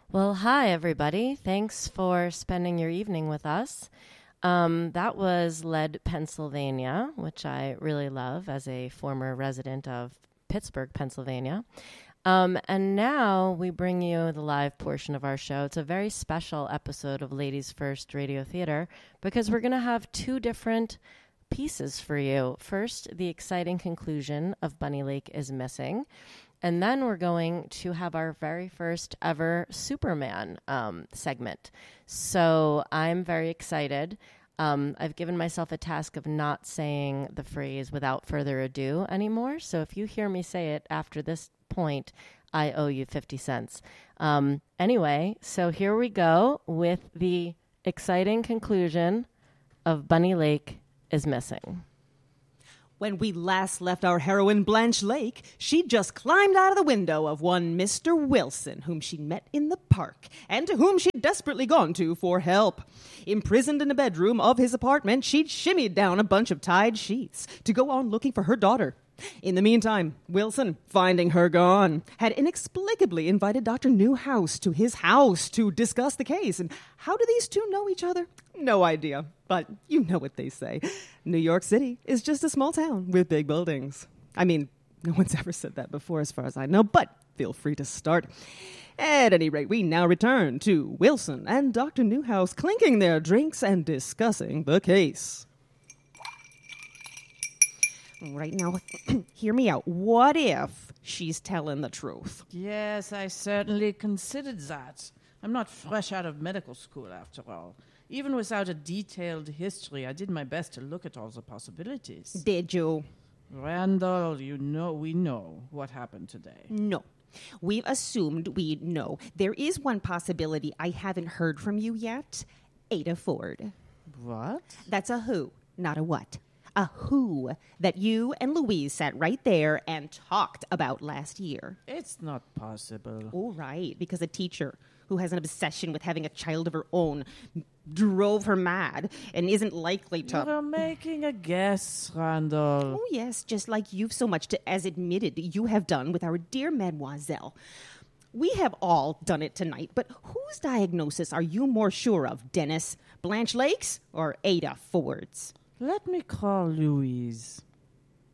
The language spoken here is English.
Well, hi, everybody. Thanks for spending your evening with us. That was Lead, Pennsylvania, which I really love as a former resident of Pittsburgh, Pennsylvania. And now we bring you the live portion of our show. It's a very special episode of Ladies First Radio Theater because we're going to have two different pieces for you. First, the exciting conclusion of Bunny Lake is Missing. And then we're going to have our very first ever Superman segment. So I'm very excited. I've given myself a task of not saying the phrase without further ado anymore. So if you hear me say it after this point, I owe you 50 cents. Anyway, so here we go with the exciting conclusion of Bunny Lake is Missing. When we last left our heroine Blanche Lake, she'd just climbed out of the window of one Mr. Wilson, whom she'd met in the park, and to whom she'd desperately gone to for help. Imprisoned in a bedroom of his apartment, she'd shimmied down a bunch of tied sheets to go on looking for her daughter. In the meantime, Wilson, finding her gone, had inexplicably invited Dr. Newhouse to his house to discuss the case. And how do these two know each other? No idea. But you know what they say. New York City is just a small town with big buildings. I mean, no one's ever said that before as far as I know, but feel free to start. At any rate, we now return to Wilson and Dr. Newhouse clinking their drinks and discussing the case. Right now, hear me out. What if she's telling the truth? Yes, I certainly considered that. I'm not fresh out of medical school, after all. Even without a detailed history, I did my best to look at all the possibilities. Did you? Randall, we know what happened today. No. We've assumed we know. There is one possibility I haven't heard from you yet. Ada Ford. What? That's a who, not a what. A who that you and Louise sat right there and talked about last year. It's not possible. All right, because a teacher who has an obsession with having a child of her own drove her mad and isn't likely to... You're making a guess, Randall. Oh, yes, just like you've so much as admitted you have done with our dear mademoiselle. We have all done it tonight, but whose diagnosis are you more sure of, Dennis? Blanche Lake's or Ada Ford's? Let me call Louise.